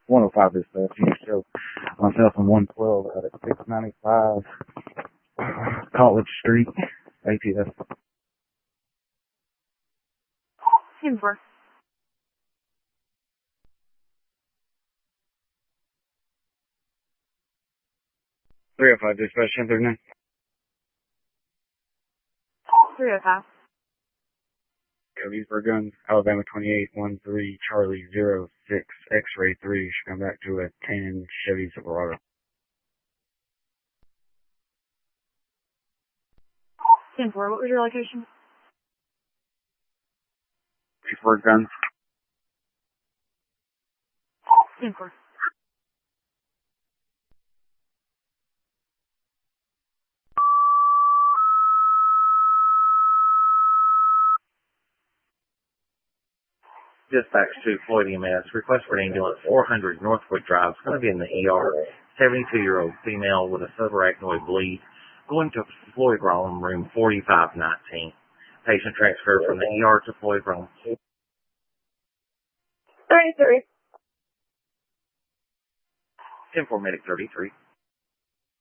105 dispatch. You show myself in 112 at 695 College Street, ATS. 10-4. 305 dispatch, 1039. 305. Cody's for guns, Alabama 2813 Charlie 06 X-ray 3. Should come back to a 10 Chevy Silverado. 10-4. What was your location? For guns. 10-4. Dispatch to Floyd EMS. Request for an ambulance 400 Northwood Drive. It's going to be in the ER. 72-year-old female with a subarachnoid bleed. Going to Floyd Rollin, room 4519. Patient transferred from the ER to Floyd Rollin. 33. 10-4 medic 33.